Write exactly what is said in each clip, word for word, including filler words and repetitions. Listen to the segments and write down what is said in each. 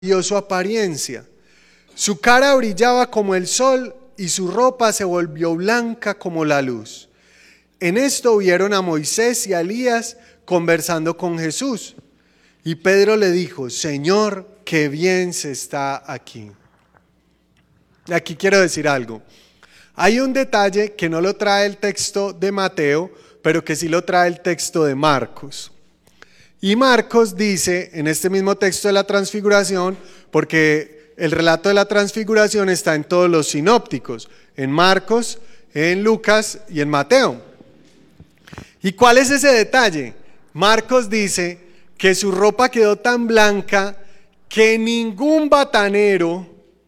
cambió su apariencia. Su cara brillaba como el sol y su ropa se volvió blanca como la luz. En esto vieron a Moisés y a Elías conversando con Jesús. Y Pedro le dijo: Señor, qué bien se está aquí. Aquí quiero decir algo. Hay un detalle que no lo trae el texto de Mateo, pero que sí lo trae el texto de Marcos. Y Marcos dice en este mismo texto de la transfiguración, porque el relato de la transfiguración está en todos los sinópticos, en Marcos, en Lucas y en Mateo. ¿Y cuál es ese detalle? Marcos dice que su ropa quedó tan blanca que ningún batanero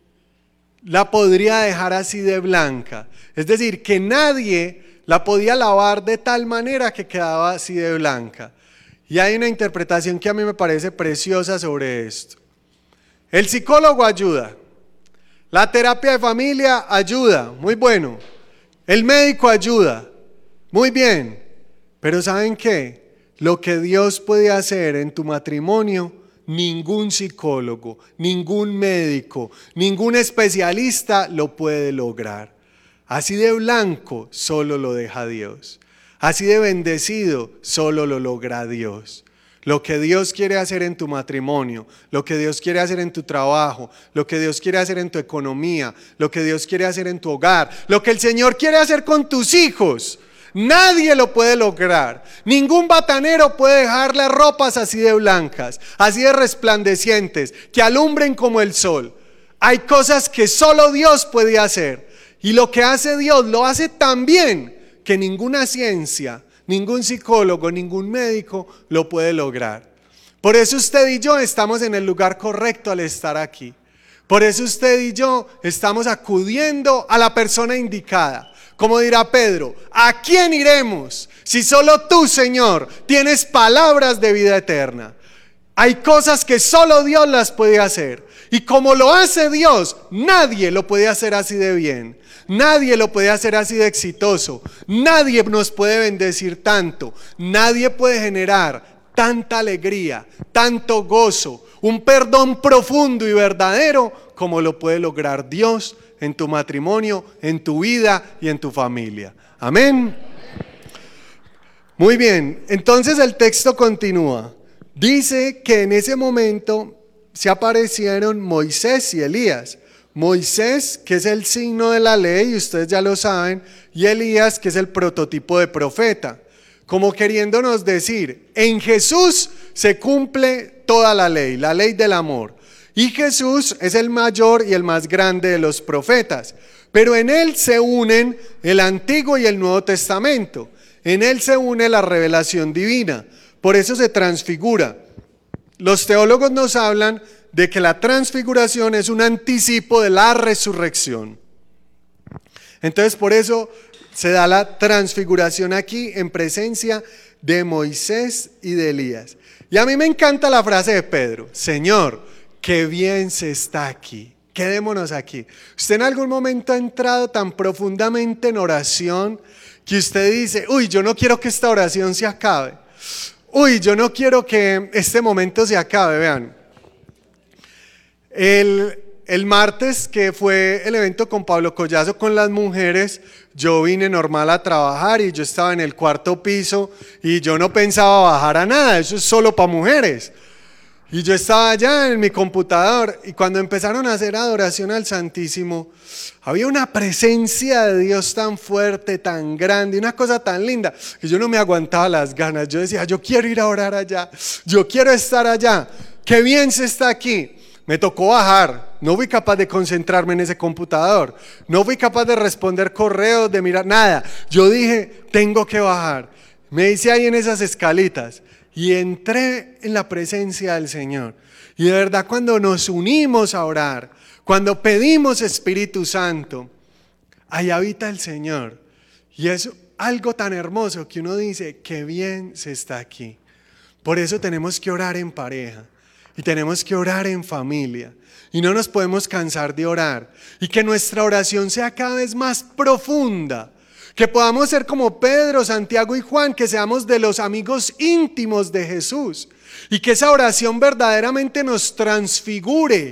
la podría dejar así de blanca. Es decir, que nadie la podía lavar de tal manera que quedaba así de blanca. Y hay una interpretación que a mí me parece preciosa sobre esto. El psicólogo ayuda, la terapia de familia ayuda, muy bueno. El médico ayuda, muy bien. Pero ¿saben qué? Lo que Dios puede hacer en tu matrimonio, ningún psicólogo, ningún médico, ningún especialista lo puede lograr. Así de blanco solo lo deja Dios. Así de bendecido solo lo logra Dios. Lo que Dios quiere hacer en tu matrimonio, lo que Dios quiere hacer en tu trabajo, lo que Dios quiere hacer en tu economía, lo que Dios quiere hacer en tu hogar, lo que el Señor quiere hacer con tus hijos, nadie lo puede lograr. Ningún batanero puede dejar las ropas así de blancas, así de resplandecientes, que alumbren como el sol. Hay cosas que solo Dios puede hacer, y lo que hace Dios lo hace tan bien que ninguna ciencia, ningún psicólogo, ningún médico lo puede lograr. Por eso usted y yo estamos en el lugar correcto al estar aquí. Por eso usted y yo estamos acudiendo a la persona indicada. Como dirá Pedro, ¿a quién iremos si solo tú, Señor, tienes palabras de vida eterna? Hay cosas que solo Dios las puede hacer. Y como lo hace Dios, nadie lo puede hacer así de bien. Nadie lo puede hacer así de exitoso. Nadie nos puede bendecir tanto. Nadie puede generar tanta alegría, tanto gozo, un perdón profundo y verdadero como lo puede lograr Dios en tu matrimonio, en tu vida y en tu familia. Amén. Muy bien, entonces el texto continúa. Dice que en ese momento se aparecieron Moisés y Elías. Moisés, que es el signo de la ley, ustedes ya lo saben, y Elías, que es el prototipo de profeta, como queriéndonos decir, en Jesús se cumple toda la ley, la ley del amor, y Jesús es el mayor y el más grande de los profetas, pero en él se unen el Antiguo y el Nuevo Testamento, en él se une la revelación divina, por eso se transfigura. Los teólogos nos hablan de que la transfiguración es un anticipo de la resurrección. Entonces por eso se da la transfiguración aquí en presencia de Moisés y de Elías. Y a mí me encanta la frase de Pedro: Señor, qué bien se está aquí, quedémonos aquí. ¿Usted en algún momento ha entrado tan profundamente en oración que usted dice, uy, yo no quiero que esta oración se acabe? Uy, yo no quiero que este momento se acabe. Vean, el, el martes, que fue el evento con Pablo Collazo con las mujeres, yo vine normal a trabajar y yo estaba en el cuarto piso y yo no pensaba bajar a nada, eso es solo para mujeres. Y yo estaba allá en mi computador y cuando empezaron a hacer adoración al Santísimo, había una presencia de Dios tan fuerte, tan grande, una cosa tan linda, que yo no me aguantaba las ganas. Yo decía, yo quiero ir a orar allá, yo quiero estar allá, qué bien se está aquí. Me tocó bajar, no fui capaz de concentrarme en ese computador, no fui capaz de responder correos, de mirar nada. Yo dije, tengo que bajar. Me hice ahí en esas escalitas. Y entré en la presencia del Señor. Y de verdad, cuando nos unimos a orar, cuando pedimos Espíritu Santo, ahí habita el Señor. Y es algo tan hermoso que uno dice, qué bien se está aquí. Por eso tenemos que orar en pareja. Y tenemos que orar en familia. Y no nos podemos cansar de orar. Y que nuestra oración sea cada vez más profunda. Que podamos ser como Pedro, Santiago y Juan, que seamos de los amigos íntimos de Jesús. Y que esa oración verdaderamente nos transfigure